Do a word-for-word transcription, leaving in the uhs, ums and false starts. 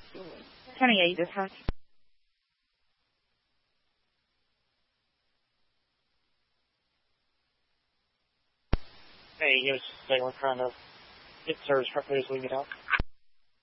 twenty-eight dispatch. Hey, yes, they were trying to get service properly as we get out.